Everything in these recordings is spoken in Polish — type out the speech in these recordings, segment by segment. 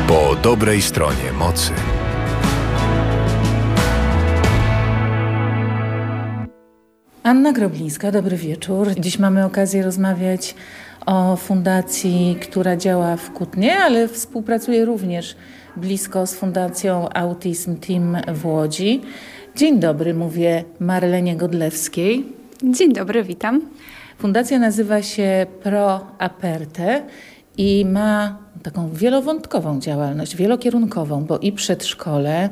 Po dobrej stronie mocy. Anna Groblińska, dobry wieczór. Dziś mamy okazję rozmawiać o fundacji, która działa w Kutnie, ale współpracuje również blisko z Fundacją Autism Team w Łodzi. Dzień dobry, mówię Marlenie Godlewskiej. Dzień dobry, witam. Fundacja nazywa się Pro Aperte i ma taką wielowątkową działalność, wielokierunkową, bo i przedszkole,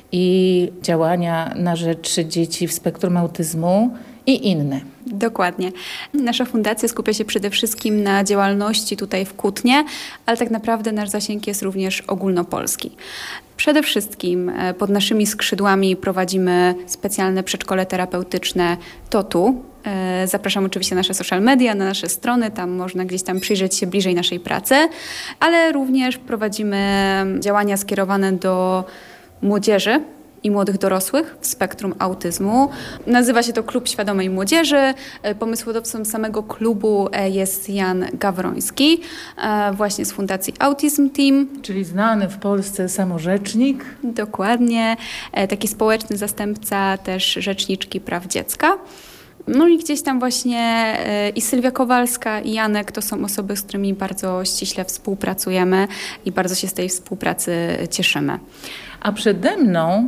i działania na rzecz dzieci w spektrum autyzmu i inne. Dokładnie. Nasza fundacja skupia się przede wszystkim na działalności tutaj w Kutnie, ale tak naprawdę nasz zasięg jest również ogólnopolski. Przede wszystkim pod naszymi skrzydłami prowadzimy specjalne przedszkole terapeutyczne TOTU. Zapraszam oczywiście na nasze social media, na nasze strony, tam można gdzieś tam przyjrzeć się bliżej naszej pracy, ale również prowadzimy działania skierowane do młodzieży i młodych dorosłych w spektrum autyzmu. Nazywa się to Klub Świadomej Młodzieży. Pomysłodawcą samego klubu jest Jan Gawroński, właśnie z Fundacji Autism Team. Czyli znany w Polsce samorzecznik. Dokładnie. Taki społeczny zastępca też rzeczniczki praw dziecka. No i gdzieś tam właśnie i Sylwia Kowalska, i Janek to są osoby, z którymi bardzo ściśle współpracujemy i bardzo się z tej współpracy cieszymy. A przede mną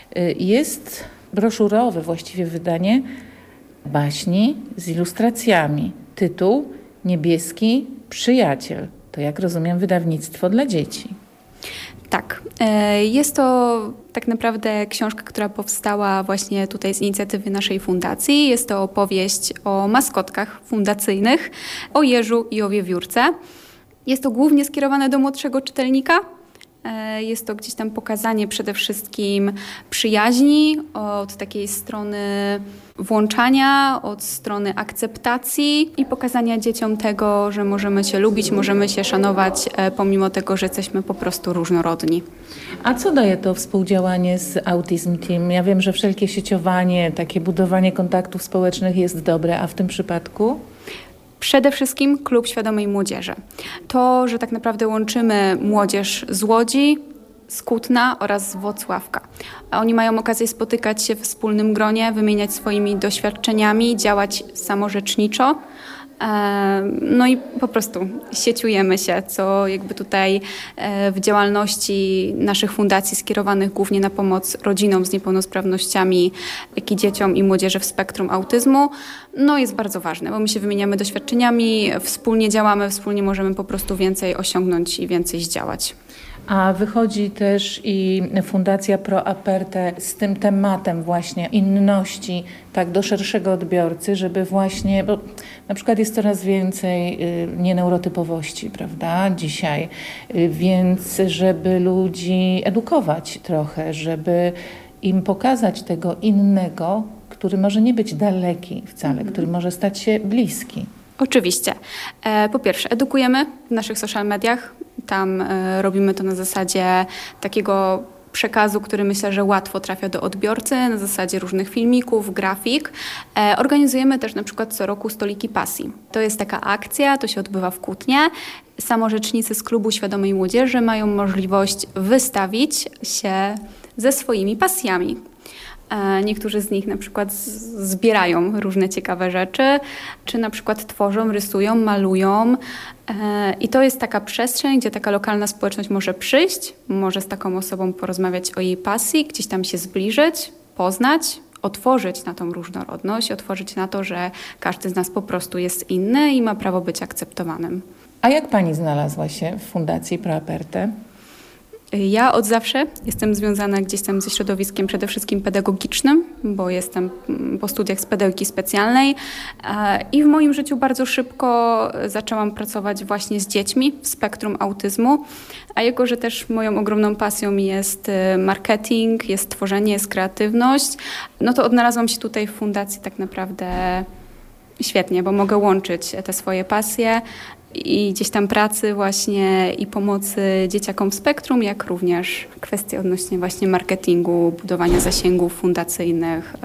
jest broszurowe właściwie wydanie baśni z ilustracjami. Tytuł Niebieski Przyjaciel. To, jak rozumiem, wydawnictwo dla dzieci. Tak. Jest to tak naprawdę książka, która powstała właśnie tutaj z inicjatywy naszej fundacji. Jest to opowieść o maskotkach fundacyjnych, o jeżu i o wiewiórce. Jest to głównie skierowane do młodszego czytelnika. Jest to gdzieś tam pokazanie przede wszystkim przyjaźni od takiej strony włączania, od strony akceptacji i pokazania dzieciom tego, że możemy się lubić, możemy się szanować, pomimo tego, że jesteśmy po prostu różnorodni. A co daje to współdziałanie z Autism Team? Ja wiem, że wszelkie sieciowanie, takie budowanie kontaktów społecznych jest dobre, a w tym przypadku? Przede wszystkim Klub Świadomej Młodzieży. To, że tak naprawdę łączymy młodzież z Łodzi, z Kutna oraz z Włocławka. Oni mają okazję spotykać się w wspólnym gronie, wymieniać swoimi doświadczeniami, działać samorzeczniczo. No i po prostu sieciujemy się, co jakby tutaj w działalności naszych fundacji skierowanych głównie na pomoc rodzinom z niepełnosprawnościami, jak i dzieciom i młodzieży w spektrum autyzmu, no jest bardzo ważne, bo my się wymieniamy doświadczeniami, wspólnie działamy, wspólnie możemy po prostu więcej osiągnąć i więcej zdziałać. A wychodzi też i Fundacja Pro Aperte z tym tematem właśnie inności, tak do szerszego odbiorcy, żeby właśnie, bo na przykład jest coraz więcej nieneurotypowości, prawda, dzisiaj, więc żeby ludzi edukować trochę, żeby im pokazać tego innego, który może nie być daleki wcale, który może stać się bliski. Oczywiście. Po pierwsze, edukujemy w naszych social mediach. Tam robimy to na zasadzie takiego przekazu, który myślę, że łatwo trafia do odbiorcy, na zasadzie różnych filmików, grafik. Organizujemy też na przykład co roku Stoliki Pasji. To jest taka akcja, to się odbywa w Kutnie. Samorzecznicy z Klubu Świadomej Młodzieży mają możliwość wystawić się ze swoimi pasjami. Niektórzy z nich na przykład zbierają różne ciekawe rzeczy, czy na przykład tworzą, rysują, malują. I to jest taka przestrzeń, gdzie taka lokalna społeczność może przyjść, może z taką osobą porozmawiać o jej pasji, gdzieś tam się zbliżyć, poznać, otworzyć na tą różnorodność, otworzyć na to, że każdy z nas po prostu jest inny i ma prawo być akceptowanym. A jak pani znalazła się w Fundacji Pro Aperte? Ja od zawsze jestem związana gdzieś tam ze środowiskiem przede wszystkim pedagogicznym, bo jestem po studiach z pedagogiki specjalnej i w moim życiu bardzo szybko zaczęłam pracować właśnie z dziećmi w spektrum autyzmu, a jako, że też moją ogromną pasją jest marketing, jest tworzenie, jest kreatywność, no to odnalazłam się tutaj w fundacji tak naprawdę świetnie, bo mogę łączyć te swoje pasje i gdzieś tam pracy właśnie i pomocy dzieciakom w spektrum, jak również kwestie odnośnie właśnie marketingu, budowania zasięgów fundacyjnych.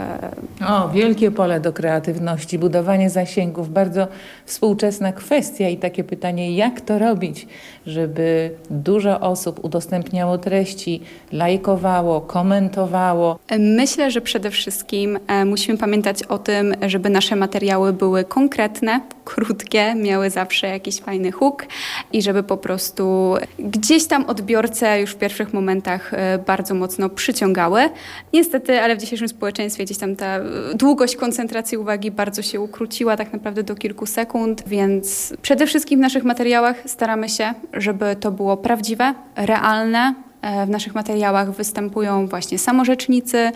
O, wielkie pole do kreatywności, budowanie zasięgów, bardzo współczesna kwestia i takie pytanie, jak to robić, żeby dużo osób udostępniało treści, lajkowało, komentowało. Myślę, że przede wszystkim musimy pamiętać o tym, żeby nasze materiały były konkretne, krótkie, miały zawsze jakiś fajny hook i żeby po prostu gdzieś tam odbiorcę już w pierwszych momentach bardzo mocno przyciągały. Niestety, ale w dzisiejszym społeczeństwie gdzieś tam ta długość koncentracji uwagi bardzo się ukróciła tak naprawdę do kilku sekund, więc przede wszystkim w naszych materiałach staramy się, żeby to było prawdziwe, realne. W naszych materiałach występują właśnie samorzecznicy,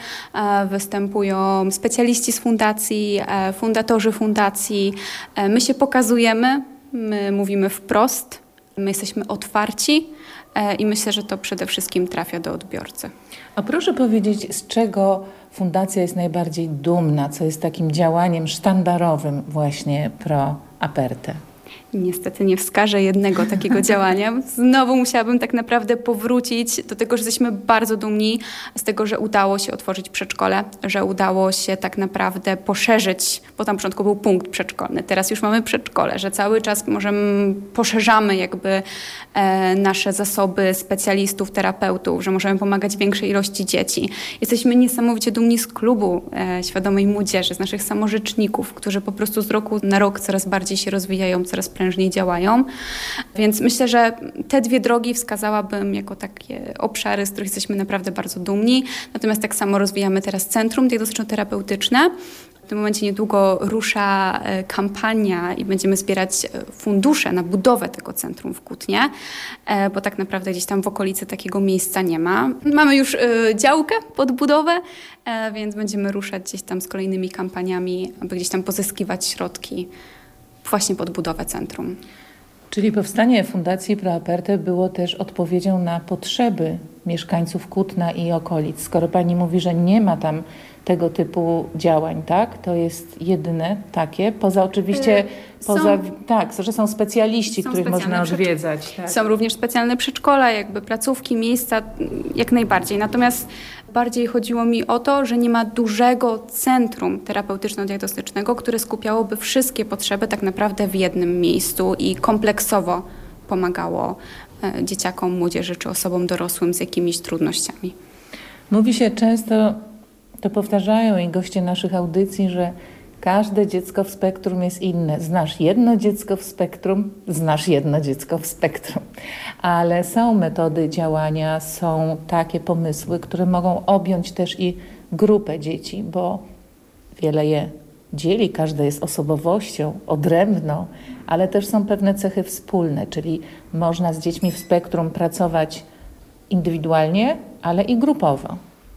występują specjaliści z fundacji, fundatorzy fundacji. My się pokazujemy, my mówimy wprost, my jesteśmy otwarci i myślę, że to przede wszystkim trafia do odbiorcy. A proszę powiedzieć, z czego fundacja jest najbardziej dumna, co jest takim działaniem sztandarowym właśnie Pro Aperte? Niestety nie wskażę jednego takiego działania. Znowu musiałabym tak naprawdę powrócić do tego, że jesteśmy bardzo dumni z tego, że udało się otworzyć przedszkole, że udało się tak naprawdę poszerzyć, bo tam na początku był punkt przedszkolny, teraz już mamy przedszkole, że cały czas poszerzamy jakby nasze zasoby specjalistów, terapeutów, że możemy pomagać większej ilości dzieci. Jesteśmy niesamowicie dumni z klubu Świadomej Młodzieży, z naszych samorzeczników, którzy po prostu z roku na rok coraz bardziej się rozwijają, coraz prężniej działają. Więc myślę, że te dwie drogi wskazałabym jako takie obszary, z których jesteśmy naprawdę bardzo dumni. Natomiast tak samo rozwijamy teraz Centrum Diagnostyczno-Terapeutyczne. W tym momencie niedługo rusza kampania i będziemy zbierać fundusze na budowę tego centrum w Kutnie, bo tak naprawdę gdzieś tam w okolicy takiego miejsca nie ma. Mamy już działkę pod budowę, więc będziemy ruszać gdzieś tam z kolejnymi kampaniami, aby gdzieś tam pozyskiwać środki właśnie pod budowę centrum. Czyli powstanie Fundacji Pro Aperte było też odpowiedzią na potrzeby mieszkańców Kutna i okolic. Skoro pani mówi, że nie ma tam tego typu działań, tak? To jest jedyne takie, poza oczywiście, że są specjaliści, których można odwiedzać. Tak? Są również specjalne przedszkola, jakby placówki, miejsca, jak najbardziej. Natomiast bardziej chodziło mi o to, że nie ma dużego centrum terapeutyczno-diagnostycznego, które skupiałoby wszystkie potrzeby tak naprawdę w jednym miejscu i kompleksowo pomagało dzieciakom, młodzieży czy osobom dorosłym z jakimiś trudnościami. Mówi się często, to powtarzają i goście naszych audycji, że każde dziecko w spektrum jest inne. Znasz jedno dziecko w spektrum, znasz jedno dziecko w spektrum. Ale są metody działania, są takie pomysły, które mogą objąć też i grupę dzieci, bo wiele je dzieli, każde jest osobowością, odrębną, ale też są pewne cechy wspólne, czyli można z dziećmi w spektrum pracować indywidualnie, ale i grupowo.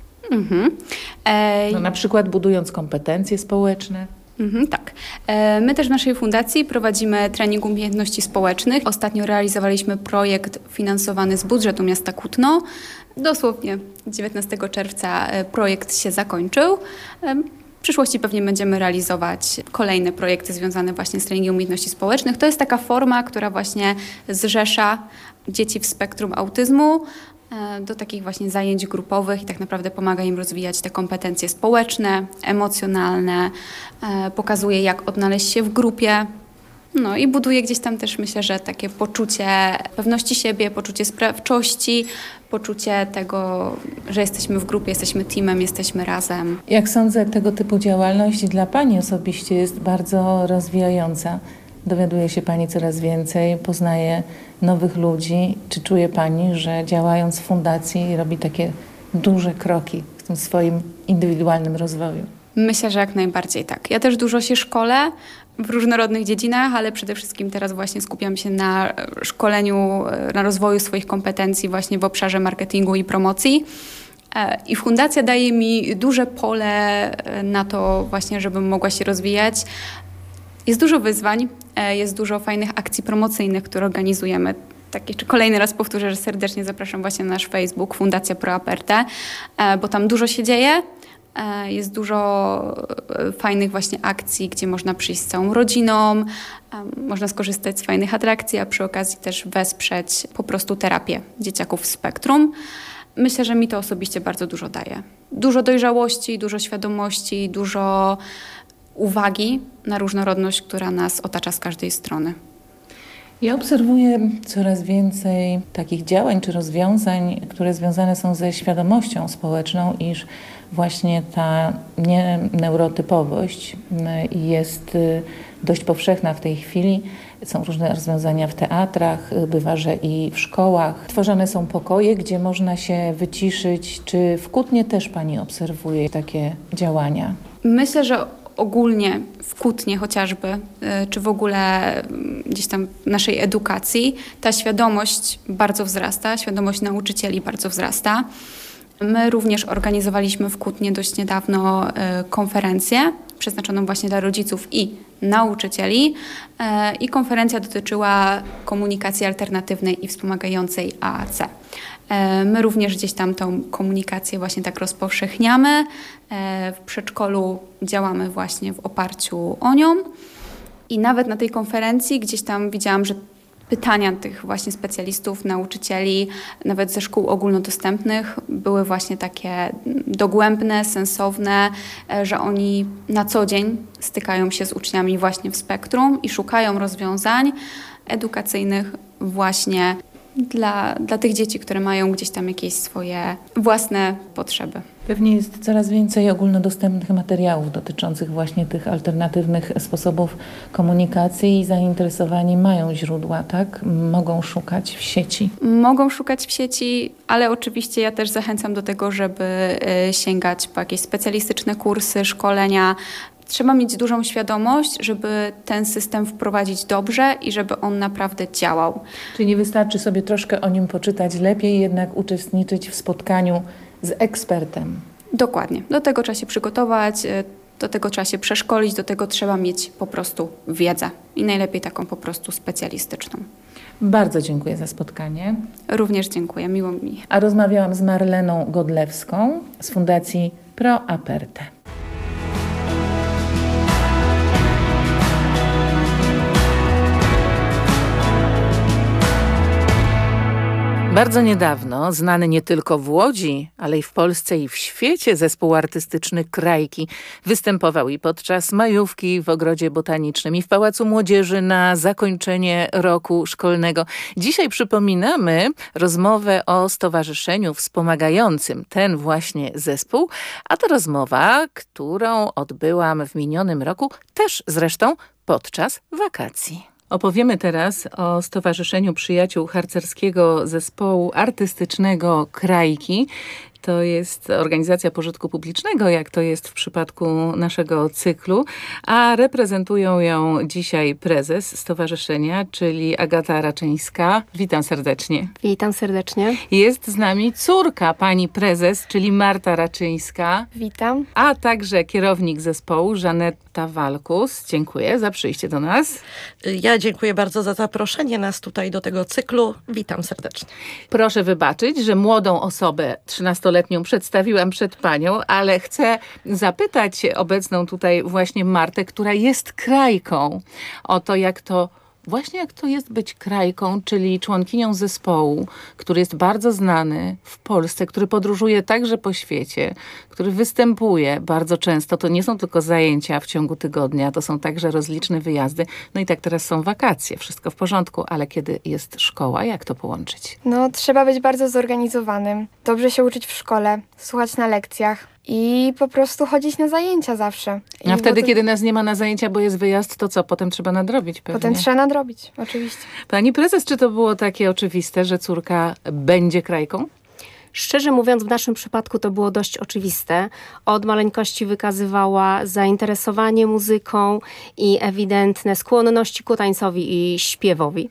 No, na przykład budując kompetencje społeczne. Tak. My też w naszej fundacji prowadzimy trening umiejętności społecznych. Ostatnio realizowaliśmy projekt finansowany z budżetu miasta Kutno. Dosłownie 19 czerwca projekt się zakończył. W przyszłości pewnie będziemy realizować kolejne projekty związane właśnie z treningiem umiejętności społecznych. To jest taka forma, która właśnie zrzesza dzieci w spektrum autyzmu do takich właśnie zajęć grupowych i tak naprawdę pomaga im rozwijać te kompetencje społeczne, emocjonalne, pokazuje jak odnaleźć się w grupie, no i buduje gdzieś tam też myślę, że takie poczucie pewności siebie, poczucie sprawczości, poczucie tego, że jesteśmy w grupie, jesteśmy teamem, jesteśmy razem. Jak sądzę, tego typu działalność dla pani osobiście jest bardzo rozwijająca. Dowiaduje się pani coraz więcej, poznaje nowych ludzi. Czy czuje pani, że działając w fundacji robi takie duże kroki w tym swoim indywidualnym rozwoju? Myślę, że jak najbardziej tak. Ja też dużo się szkolę w różnorodnych dziedzinach, ale przede wszystkim teraz właśnie skupiam się na szkoleniu, na rozwoju swoich kompetencji właśnie w obszarze marketingu i promocji. I fundacja daje mi duże pole na to właśnie, żebym mogła się rozwijać. Jest dużo wyzwań, jest dużo fajnych akcji promocyjnych, które organizujemy. Tak jeszcze kolejny raz powtórzę, że serdecznie zapraszam właśnie na nasz Facebook Fundacja Pro Aperte, bo tam dużo się dzieje. Jest dużo fajnych właśnie akcji, gdzie można przyjść z całą rodziną, można skorzystać z fajnych atrakcji, a przy okazji też wesprzeć po prostu terapię dzieciaków w spektrum. Myślę, że mi to osobiście bardzo dużo daje. Dużo dojrzałości, dużo świadomości, dużo uwagi na różnorodność, która nas otacza z każdej strony. Ja obserwuję coraz więcej takich działań czy rozwiązań, które związane są ze świadomością społeczną, iż właśnie ta neurotypowość jest dość powszechna w tej chwili. Są różne rozwiązania w teatrach, bywa, że i w szkołach. Tworzone są pokoje, gdzie można się wyciszyć. Czy w Kutnie też Pani obserwuje takie działania? Myślę, że ogólnie w Kutnie chociażby, czy w ogóle gdzieś tam w naszej edukacji, ta świadomość bardzo wzrasta, świadomość nauczycieli bardzo wzrasta. My również organizowaliśmy w Kutnie dość niedawno konferencję przeznaczoną właśnie dla rodziców i nauczycieli i konferencja dotyczyła komunikacji alternatywnej i wspomagającej AAC. My również gdzieś tam tą komunikację właśnie tak rozpowszechniamy. W przedszkolu działamy właśnie w oparciu o nią i nawet na tej konferencji gdzieś tam widziałam, że pytania tych właśnie specjalistów, nauczycieli, nawet ze szkół ogólnodostępnych były właśnie takie dogłębne, sensowne, że oni na co dzień stykają się z uczniami właśnie w spektrum i szukają rozwiązań edukacyjnych właśnie dla tych dzieci, które mają gdzieś tam jakieś swoje własne potrzeby. Pewnie jest coraz więcej ogólnodostępnych materiałów dotyczących właśnie tych alternatywnych sposobów komunikacji i zainteresowani mają źródła, tak? Mogą szukać w sieci. Mogą szukać w sieci, ale oczywiście ja też zachęcam do tego, żeby sięgać po jakieś specjalistyczne kursy, szkolenia. Trzeba mieć dużą świadomość, żeby ten system wprowadzić dobrze i żeby on naprawdę działał. Czyli nie wystarczy sobie troszkę o nim poczytać, lepiej jednak uczestniczyć w spotkaniu z ekspertem. Dokładnie. Do tego trzeba się przygotować, do tego trzeba się przeszkolić, do tego trzeba mieć po prostu wiedzę i najlepiej taką po prostu specjalistyczną. Bardzo dziękuję za spotkanie. Również dziękuję, miło mi. A rozmawiałam z Marleną Godlewską z Fundacji Pro Aperte. Bardzo niedawno znany nie tylko w Łodzi, ale i w Polsce i w świecie zespół artystyczny Krajki występował i podczas majówki w Ogrodzie Botanicznym i w Pałacu Młodzieży na zakończenie roku szkolnego. Dzisiaj przypominamy rozmowę o stowarzyszeniu wspomagającym ten właśnie zespół, a to rozmowa, którą odbyłam w minionym roku, też zresztą podczas wakacji. Opowiemy teraz o Stowarzyszeniu Przyjaciół Harcerskiego Zespołu Artystycznego Krajki. To jest organizacja pożytku publicznego, jak to jest w przypadku naszego cyklu, a reprezentują ją dzisiaj prezes stowarzyszenia, czyli Agata Raczyńska. Witam serdecznie. Witam serdecznie. Jest z nami córka pani prezes, czyli Marta Raczyńska. Witam. A także kierownik zespołu Żaneta Walkus. Dziękuję za przyjście do nas. Ja dziękuję bardzo za zaproszenie nas tutaj do tego cyklu. Witam serdecznie. Proszę wybaczyć, że młodą osobę 13-letnią przedstawiłam przed panią, ale chcę zapytać obecną tutaj właśnie Martę, która jest krajką, o to, jak to jest być krajką, czyli członkinią zespołu, który jest bardzo znany w Polsce, który podróżuje także po świecie, który występuje bardzo często. To nie są tylko zajęcia w ciągu tygodnia, to są także rozliczne wyjazdy. No i tak teraz są wakacje, wszystko w porządku, ale kiedy jest szkoła, jak to połączyć? No, trzeba być bardzo zorganizowanym, dobrze się uczyć w szkole, słuchać na lekcjach i po prostu chodzić na zajęcia zawsze. A wtedy, kiedy nas nie ma na zajęcia, bo jest wyjazd, to co? Potem trzeba nadrobić pewnie. Potem trzeba nadrobić, oczywiście. Pani prezes, czy to było takie oczywiste, że córka będzie krajką? Szczerze mówiąc, w naszym przypadku to było dość oczywiste. Od maleńkości wykazywała zainteresowanie muzyką i ewidentne skłonności ku tańcowi i śpiewowi.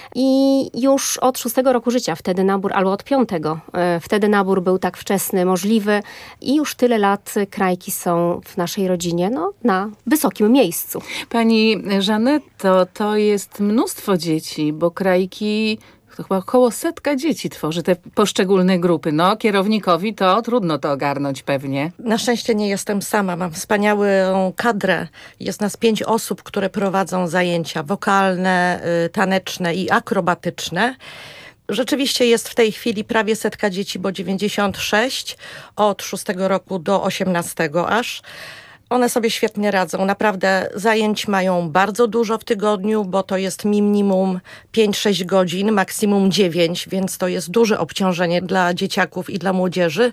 I już od 6 roku życia wtedy nabór, albo od 5, wtedy nabór był tak wczesny, możliwy i już tyle lat krajki są w naszej rodzinie na wysokim miejscu. Pani Żanetto, to jest mnóstwo dzieci, bo krajki To chyba około 100 dzieci tworzy te poszczególne grupy. No, kierownikowi to trudno to ogarnąć pewnie. Na szczęście nie jestem sama. Mam wspaniałą kadrę. Jest nas 5 osób, które prowadzą zajęcia wokalne, taneczne i akrobatyczne. Rzeczywiście jest w tej chwili prawie 100 dzieci, bo 96 od 6 roku do 18 aż. One sobie świetnie radzą. Naprawdę zajęć mają bardzo dużo w tygodniu, bo to jest minimum 5-6 godzin, maksimum 9, więc to jest duże obciążenie dla dzieciaków i dla młodzieży.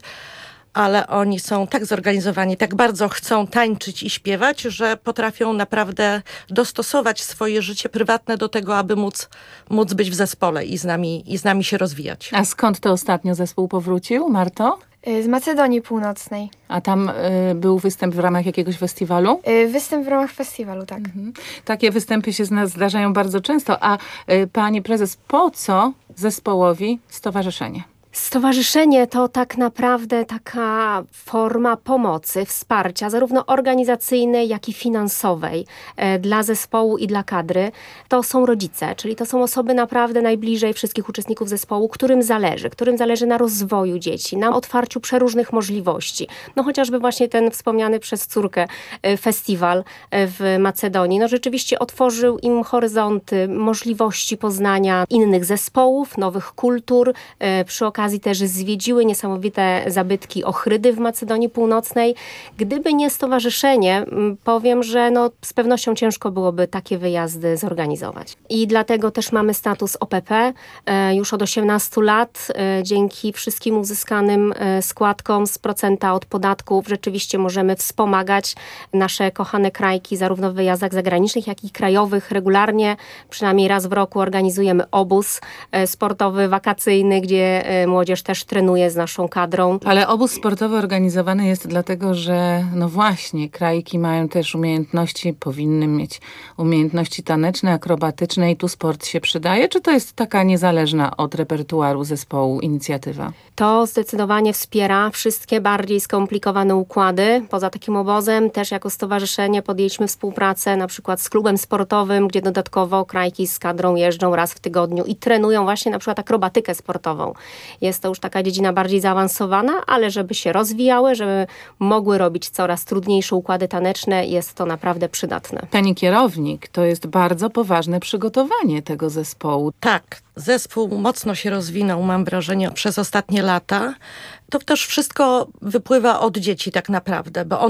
Ale oni są tak zorganizowani, tak bardzo chcą tańczyć i śpiewać, że potrafią naprawdę dostosować swoje życie prywatne do tego, aby móc być w zespole i z nami się rozwijać. A skąd to ostatnio zespół powrócił, Marto? Z Macedonii Północnej. A tam był występ w ramach jakiegoś festiwalu? Występ w ramach festiwalu, tak. Takie występy się z nas zdarzają bardzo często. A pani prezes, po co zespołowi stowarzyszenie? Stowarzyszenie to tak naprawdę taka forma pomocy, wsparcia, zarówno organizacyjnej, jak i finansowej dla zespołu i dla kadry. To są rodzice, czyli to są osoby naprawdę najbliżej wszystkich uczestników zespołu, którym zależy na rozwoju dzieci, na otwarciu przeróżnych możliwości. No chociażby właśnie ten wspomniany przez córkę festiwal w Macedonii, no rzeczywiście otworzył im horyzonty, możliwości poznania innych zespołów, nowych kultur, przy okazji też zwiedziły niesamowite zabytki Ochrydy w Macedonii Północnej. Gdyby nie stowarzyszenie, powiem, że no, z pewnością ciężko byłoby takie wyjazdy zorganizować. I dlatego też mamy status OPP już od 18 lat. Dzięki wszystkim uzyskanym składkom z procenta od podatków rzeczywiście możemy wspomagać nasze kochane krajki zarówno w wyjazdach zagranicznych, jak i krajowych. Regularnie, przynajmniej raz w roku organizujemy obóz sportowy, wakacyjny, gdzie młodzież też trenuje z naszą kadrą. Ale obóz sportowy organizowany jest dlatego, że no właśnie, krajki mają też umiejętności, powinny mieć umiejętności taneczne, akrobatyczne i tu sport się przydaje? Czy to jest taka niezależna od repertuaru zespołu inicjatywa? To zdecydowanie wspiera wszystkie bardziej skomplikowane układy. Poza takim obozem też jako stowarzyszenie podjęliśmy współpracę na przykład z klubem sportowym, gdzie dodatkowo krajki z kadrą jeżdżą raz w tygodniu i trenują właśnie na przykład akrobatykę sportową. Jest to już taka dziedzina bardziej zaawansowana, ale żeby się rozwijały, żeby mogły robić coraz trudniejsze układy taneczne, jest to naprawdę przydatne. Pani kierownik, to jest bardzo poważne przygotowanie tego zespołu. Tak, zespół mocno się rozwinął, mam wrażenie, przez ostatnie lata. To też wszystko wypływa od dzieci tak naprawdę, bo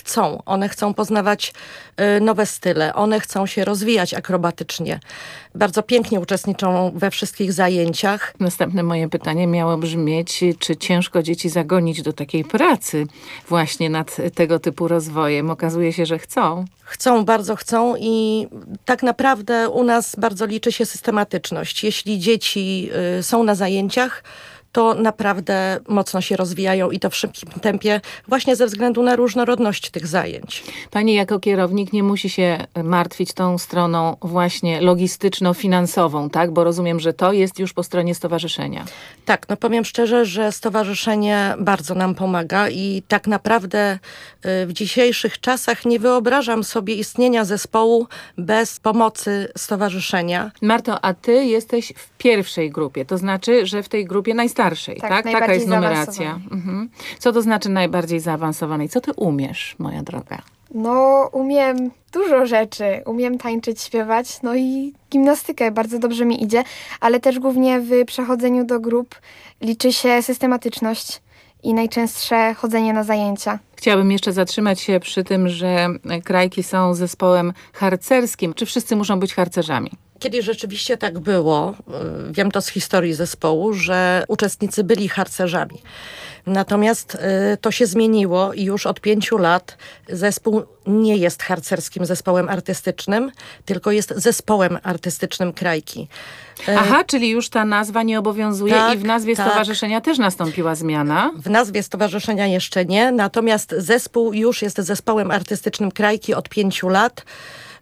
one chcą poznawać nowe style, one chcą się rozwijać akrobatycznie. Bardzo pięknie uczestniczą we wszystkich zajęciach. Następne moje pytanie miało brzmieć, czy ciężko dzieci zagonić do takiej pracy właśnie nad tego typu rozwojem? Okazuje się, że chcą. Bardzo chcą i tak naprawdę u nas bardzo liczy się systematyczność. Jeśli dzieci są na zajęciach, to naprawdę mocno się rozwijają i to w szybkim tempie właśnie ze względu na różnorodność tych zajęć. Pani jako kierownik nie musi się martwić tą stroną właśnie logistyczno-finansową, tak? Bo rozumiem, że to jest już po stronie stowarzyszenia. Tak, no powiem szczerze, że stowarzyszenie bardzo nam pomaga i tak naprawdę w dzisiejszych czasach nie wyobrażam sobie istnienia zespołu bez pomocy stowarzyszenia. Marto, a ty jesteś w pierwszej grupie, to znaczy, że w tej grupie najstarszej, tak? Taka jest numeracja. Co to znaczy najbardziej zaawansowanej? Co ty umiesz, moja droga? No, umiem dużo rzeczy. Umiem tańczyć, śpiewać, no i gimnastykę bardzo dobrze mi idzie, ale też głównie w przechodzeniu do grup liczy się systematyczność i najczęstsze chodzenie na zajęcia. Chciałabym jeszcze zatrzymać się przy tym, że krajki są zespołem harcerskim. Czy wszyscy muszą być harcerzami? Kiedyś rzeczywiście tak było, wiem to z historii zespołu, że uczestnicy byli harcerzami. Natomiast to się zmieniło i już od 5 lat zespół nie jest harcerskim zespołem artystycznym, tylko jest zespołem artystycznym krajki. Aha, czyli już ta nazwa nie obowiązuje i w nazwie stowarzyszenia też nastąpiła zmiana? W nazwie stowarzyszenia jeszcze nie, natomiast zespół już jest zespołem artystycznym krajki od 5 lat.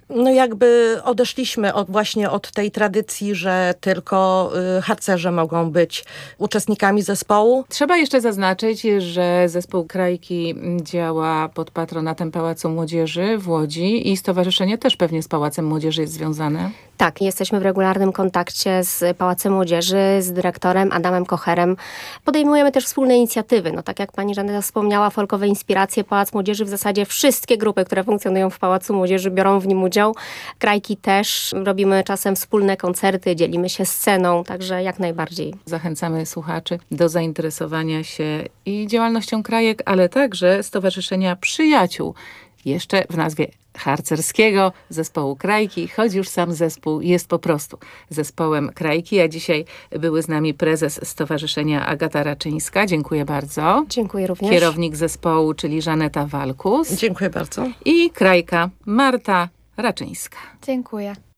No jakby odeszliśmy właśnie od tej tradycji, że tylko harcerze mogą być uczestnikami zespołu. Trzeba jeszcze zaznaczyć, że zespół Krajki działa pod patronatem Pałacu Młodzieży w Łodzi i stowarzyszenie też pewnie z Pałacem Młodzieży jest związane. Tak, jesteśmy w regularnym kontakcie z Pałacem Młodzieży, z dyrektorem Adamem Kocherem. Podejmujemy też wspólne inicjatywy. No tak jak pani Żaneta wspomniała, folkowe inspiracje, Pałac Młodzieży, w zasadzie wszystkie grupy, które funkcjonują w Pałacu Młodzieży, biorą w nim udział. Krajki też. Robimy czasem wspólne koncerty, dzielimy się sceną, także jak najbardziej. Zachęcamy słuchaczy do zainteresowania się i działalnością Krajek, ale także Stowarzyszenia Przyjaciół. Jeszcze w nazwie harcerskiego zespołu Krajki, choć już sam zespół jest po prostu zespołem Krajki. A dzisiaj były z nami prezes Stowarzyszenia Agata Raczyńska. Dziękuję bardzo. Dziękuję również. Kierownik zespołu, czyli Żaneta Walkus. Dziękuję bardzo. I Krajka Marta Raczyńska. Dziękuję.